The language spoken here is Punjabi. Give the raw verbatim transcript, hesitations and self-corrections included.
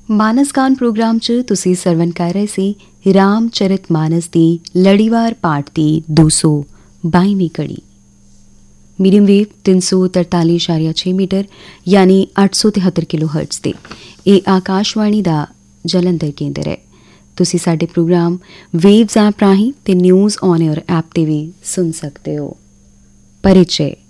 ਮਾਨਸ ਗਾਨ ਪ੍ਰੋਗਰਾਮ 'ਚ ਤੁਸੀਂ ਸਰਵਨ ਕਰ ਰਹੇ ਸੀ ਰਾਮ ਚਰਿਤ ਮਾਨਸ ਦੀ ਲੜੀਵਾਰ ਪਾਠ ਦੀ ਦੋ ਸੌ ਬਾਈਵੀਂ ਕੜੀ। ਮੀਡੀਅਮ ਵੇਵ ਤਿੰਨ ਸੌ ਤਰਤਾਲੀ ਇਸ਼ਾਰੀਆ ਛੇ ਮੀਟਰ ਯਾਨੀ ਅੱਠ ਸੌ ਤਿਹੱਤਰ ਕਿਲੋ ਹਰਟਜ਼ 'ਤੇ। ਇਹ ਆਕਾਸ਼ਵਾਣੀ ਦਾ ਜਲੰਧਰ ਕੇਂਦਰ ਹੈ। ਤੁਸੀਂ ਸਾਡੇ ਪ੍ਰੋਗਰਾਮ ਵੇਵਜ਼ ਐਪ ਰਾਹੀਂ ਤੇ ਨਿਊਜ਼ ਔਨ ਏਅਰ ਐਪ 'ਤੇ ਵੀ ਸੁਣ ਸਕਦੇ ਹੋ। ਪਰਿਚੈ।